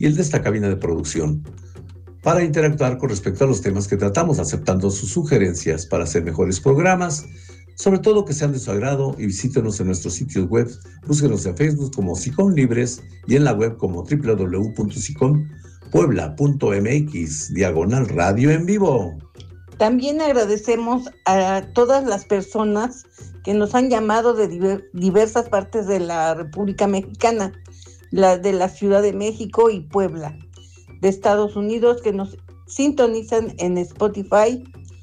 y el de esta cabina de producción, para interactuar con respecto a los temas que tratamos, aceptando sus sugerencias para hacer mejores programas, sobre todo que sean de su agrado, y visítenos en nuestros sitios web, búsquenos en Facebook como SICOM Libres y en la web como www.sicompuebla.mx/radio en vivo. También agradecemos a todas las personas que nos han llamado de diversas partes de la República Mexicana, de la Ciudad de México y Puebla, de Estados Unidos, que nos sintonizan en Spotify.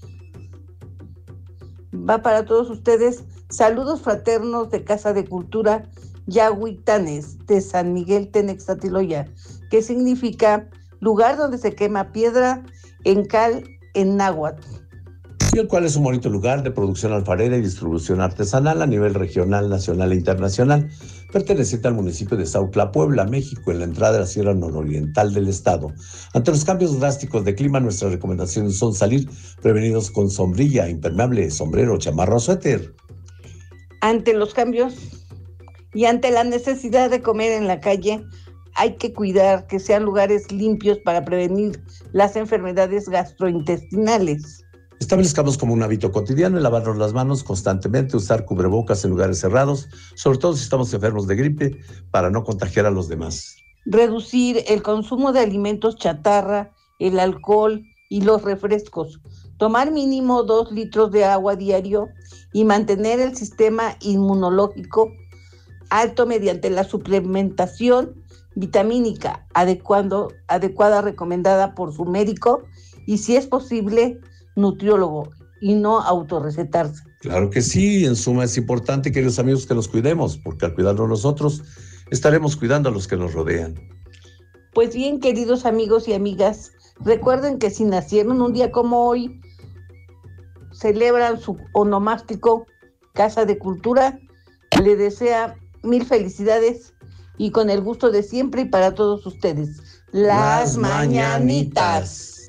Va para todos ustedes saludos fraternos de Casa de Cultura Yahuitanes de San Miguel Tenextatiloya, que significa lugar donde se quema piedra en cal en náhuatl. Y el cual es un bonito lugar de producción alfarera y distribución artesanal a nivel regional, nacional e internacional, perteneciente al municipio de Sautla, Puebla, México, en la entrada de la Sierra Nororiental del estado. Ante los cambios drásticos de clima, nuestras recomendaciones son salir prevenidos con sombrilla, impermeable, sombrero, chamarra o suéter. Ante los cambios y ante la necesidad de comer en la calle, hay que cuidar que sean lugares limpios para prevenir las enfermedades gastrointestinales. Establezcamos como un hábito cotidiano el lavarnos las manos constantemente, usar cubrebocas en lugares cerrados, sobre todo si estamos enfermos de gripe, para no contagiar a los demás. Reducir el consumo de alimentos chatarra, el alcohol y los refrescos. Tomar mínimo 2 litros de agua diario y mantener el sistema inmunológico alto mediante la suplementación vitamínica adecuada recomendada por su médico y, si es posible, nutriólogo, y no autorrecetarse. Claro que sí, en suma es importante, queridos amigos, que nos cuidemos, porque al cuidarnos nosotros, estaremos cuidando a los que nos rodean. Pues bien, queridos amigos y amigas, recuerden que si nacieron un día como hoy, celebran su onomástico, Casa de Cultura, le desea 1000 felicidades y con el gusto de siempre y para todos ustedes. Las mañanitas.